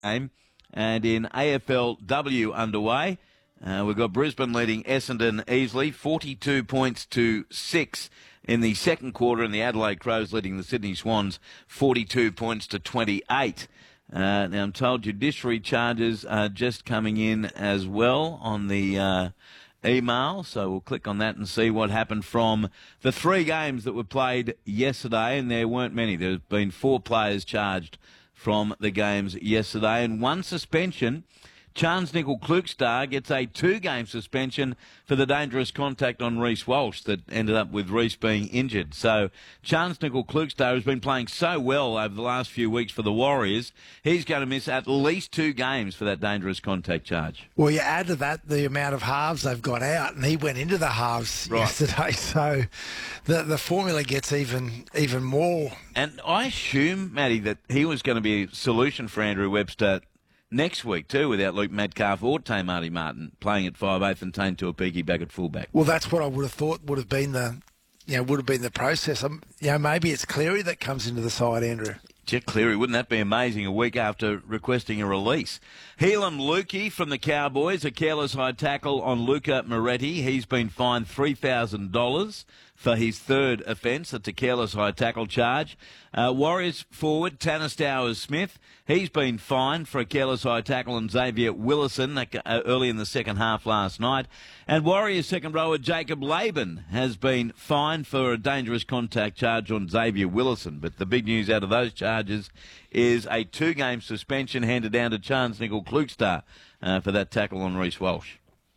game. And in AFLW underway, we've got Brisbane leading Essendon easily, 42 points to 6 in the second quarter, and the Adelaide Crows leading the Sydney Swans 42 points to 28. Now, I'm told judiciary charges are just coming in as well on the email, so we'll click on that and see what happened from the 3 games that were played yesterday, and there weren't many. There's been 4 players charged from the games yesterday, and 1 suspension. Charnze Nicoll-Klokstad gets a 2-game suspension for the dangerous contact on Reece Walsh that ended up with Reece being injured. So Charnze Nicoll-Klokstad has been playing so well over the last few weeks for the Warriors, he's going to miss at least 2 games for that dangerous contact charge. Well, you add to that the amount of halves they've got out, and he went into the halves yesterday, so the formula gets even more. And I assume, Matty, that he was going to be a solution for Andrew Webster next week too, without Luke Metcalf or Tay Marty Martin playing at 5'8" and Tane Tuapiki back at fullback. Well, that's what I would have thought would have been the process. Maybe it's Cleary that comes into the side, Andrew. Jet Cleary, wouldn't that be amazing a week after requesting a release? Helam Lukey from the Cowboys, a careless high tackle on Luca Moretti. He's been fined $3,000 for his 3rd offence. That's a careless high tackle charge. Warriors forward, Tanner Stowers-Smith. He's been fined for a careless high tackle on Xavier Willison early in the second half last night. And Warriors second rower Jacob Laban has been fined for a dangerous contact charge on Xavier Willison. But the big news out of those charges is a 2-game suspension handed down to Charnze Nicoll-Klokstad for that tackle on Reece Walsh.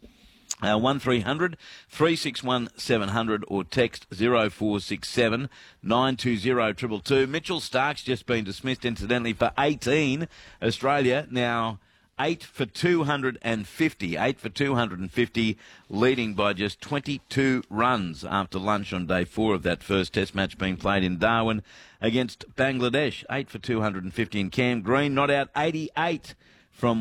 1300 361 700 or text 0467 920 222. Mitchell Stark's just been dismissed, incidentally, for 18. Australia now 8 for 250. 8 for 250, leading by just 22 runs after lunch on day 4 of that first test match being played in Darwin against Bangladesh. 8 for 250 in Cam Green, not out 88 from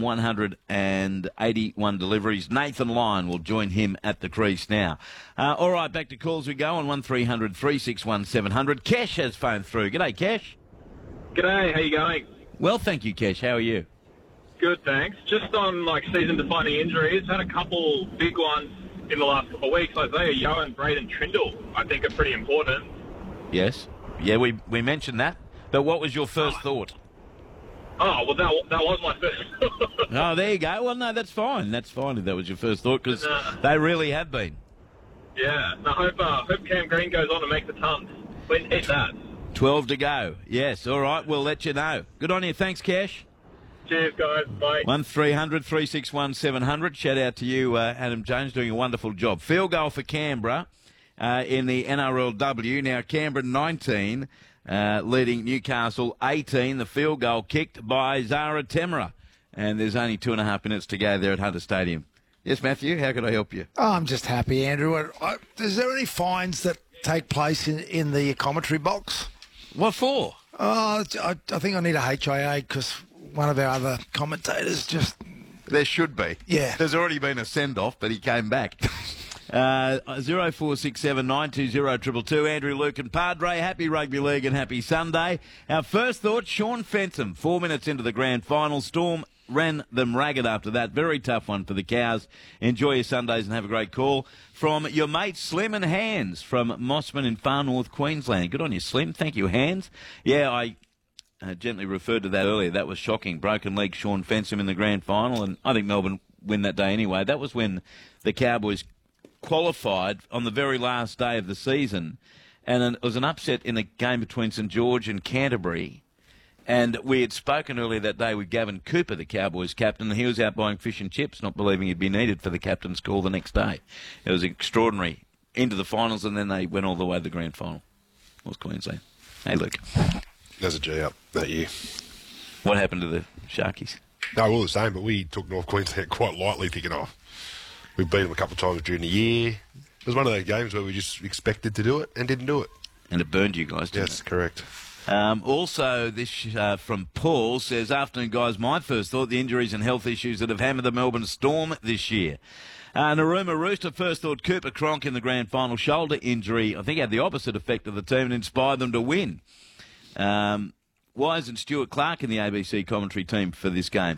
181 deliveries. Nathan Lyon will join him at the crease now. All right, back to calls we go on 1300 361 700. Kesh has phoned through. G'day, Kesh. G'day, how you going? Well, thank you, Kesh. How are you? Good, thanks. Just on season-defining injuries, had a couple big ones in the last couple of weeks. Isaiah Yeo and Braden Trindle, I think, are pretty important. Yes. Yeah, we mentioned that. But what was your first thought? Oh, well, that was my first. Oh, there you go. Well, no, that's fine. That's fine if that was your first thought, because they really have been. Yeah. I hope Cam Green goes on to make the tons. When hit that. 12 to go. Yes, all right. We'll let you know. Good on you. Thanks, Cash. Cheers, guys. Bye. 1300 361 700. Shout out to you, Adam Jones, doing a wonderful job. Field goal for Canberra in the NRLW. Now, Canberra 19. Leading Newcastle 18, the field goal kicked by Zara Temera. And there's only 2.5 minutes to go there at Hunter Stadium. Yes, Matthew, how can I help you? Oh, I'm just happy, Andrew. Is there any fines that take place in the commentary box? What for? Oh, I think I need a HIA because one of our other commentators just... There should be. Yeah. There's already been a send-off, but he came back. 0467 920 222. Andrew, Luke and Padre. Happy Rugby League and happy Sunday. Our first thought, Sean Fenton. 4 minutes into the grand final. Storm ran them ragged after that. Very tough one for the Cows. Enjoy your Sundays and have a great call. From your mate Slim and Hands from Mossman in far north Queensland. Good on you, Slim. Thank you, Hands. Yeah, I gently referred to that earlier. That was shocking. Broken leg Sean Fenton in the grand final, and I think Melbourne win that day anyway. That was when the Cowboys qualified on the very last day of the season, and it was an upset in a game between St George and Canterbury. And we had spoken earlier that day with Gavin Cooper, the Cowboys captain, and he was out buying fish and chips, not believing he'd be needed for the captain's call the next day. It was extraordinary. Into the finals, and then they went all the way to the grand final. It was Queensland. Hey, Luke. There's a G up that year. What happened to the Sharkies? No, all the same, but we took North Queensland quite lightly, thinking, we beat them a couple of times during the year. It was one of those games where we just expected to do it and didn't do it. And it burned you guys, didn't it? Yes, correct. Also, this from Paul says, afternoon, guys, my first thought, the injuries and health issues that have hammered the Melbourne Storm this year. Naruma Rooster, first thought, Cooper Cronk in the grand final, shoulder injury, I think had the opposite effect of the team and inspired them to win. Why isn't Stuart Clark in the ABC commentary team for this game?